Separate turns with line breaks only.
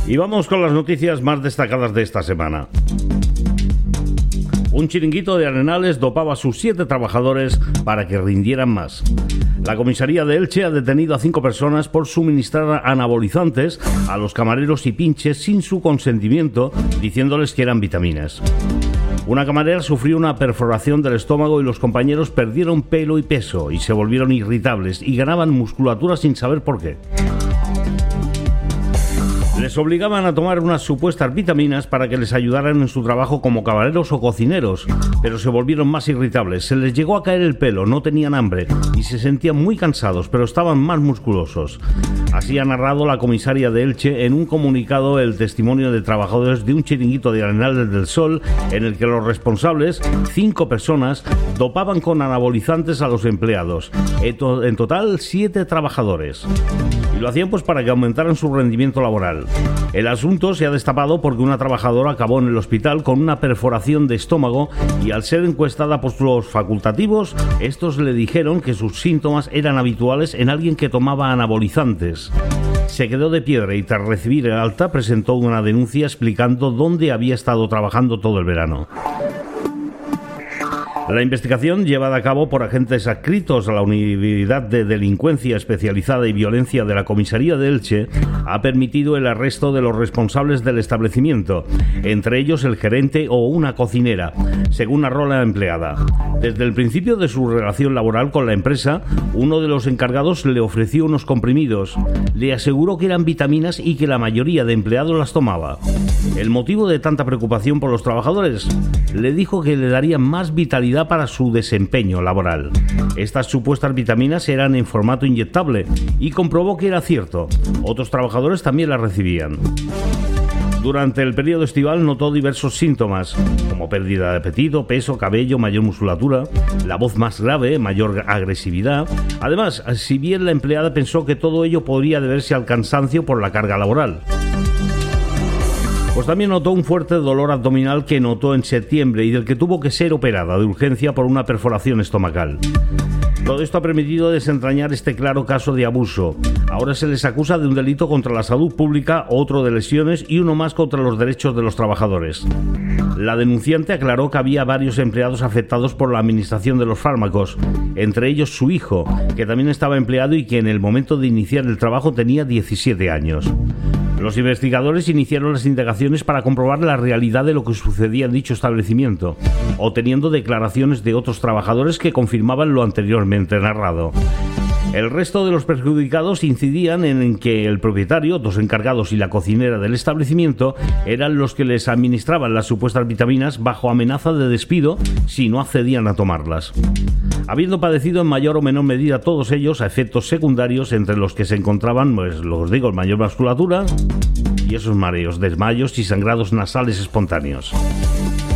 Y vamos con las noticias más destacadas de esta semana. Un chiringuito de Arenales dopaba a sus 7 trabajadores para que rindieran más. La comisaría de Elche ha detenido a 5 personas por suministrar anabolizantes a los camareros y pinches sin su consentimiento, diciéndoles que eran vitaminas. Una camarera sufrió una perforación del estómago y los compañeros perdieron pelo y peso y se volvieron irritables y ganaban musculatura sin saber por qué. Les obligaban a tomar unas supuestas vitaminas para que les ayudaran en su trabajo como camareros o cocineros, pero se volvieron más irritables, se les llegó a caer el pelo, no tenían hambre y se sentían muy cansados, pero estaban más musculosos. Así ha narrado la comisaria de Elche en un comunicado el testimonio de trabajadores de un chiringuito de Arenales del Sol, en el que los responsables, 5 personas, dopaban con anabolizantes a los empleados. En total, 7 trabajadores. Y lo hacían pues para que aumentaran su rendimiento laboral. El asunto se ha destapado porque una trabajadora acabó en el hospital con una perforación de estómago y al ser encuestada por los facultativos, estos le dijeron que sus síntomas eran habituales en alguien que tomaba anabolizantes. Se quedó de piedra y tras recibir el alta presentó una denuncia explicando dónde había estado trabajando todo el verano. La investigación, llevada a cabo por agentes adscritos a la Unidad de Delincuencia Especializada y Violencia de la Comisaría de Elche, ha permitido el arresto de los responsables del establecimiento, entre ellos el gerente o una cocinera, según narró la empleada. Desde el principio de su relación laboral con la empresa, uno de los encargados le ofreció unos comprimidos, le aseguró que eran vitaminas y que la mayoría de empleados las tomaba. ¿El motivo de tanta preocupación por los trabajadores? Le dijo que le darían más vitalidad para su desempeño laboral. Estas supuestas vitaminas eran en formato inyectable y comprobó que era cierto. Otros trabajadores también las recibían. Durante el periodo estival notó diversos síntomas, como pérdida de apetito, peso, cabello, mayor musculatura, la voz más grave, mayor agresividad. Además, si bien la empleada pensó que todo ello podría deberse al cansancio por la carga laboral, pues también notó un fuerte dolor abdominal que notó en septiembre y del que tuvo que ser operada de urgencia por una perforación estomacal. Todo esto ha permitido desentrañar este claro caso de abuso. Ahora se les acusa de un delito contra la salud pública, otro de lesiones y uno más contra los derechos de los trabajadores. La denunciante aclaró que había varios empleados afectados por la administración de los fármacos, entre ellos su hijo, que también estaba empleado y que en el momento de iniciar el trabajo tenía 17 años. Los investigadores iniciaron las indagaciones para comprobar la realidad de lo que sucedía en dicho establecimiento, obteniendo declaraciones de otros trabajadores que confirmaban lo anteriormente narrado. El resto de los perjudicados incidían en que el propietario, 2 encargados y la cocinera del establecimiento eran los que les administraban las supuestas vitaminas bajo amenaza de despido si no accedían a tomarlas. Habiendo padecido en mayor o menor medida todos ellos a efectos secundarios, entre los que se encontraban, mayor musculatura y esos mareos, desmayos y sangrados nasales espontáneos.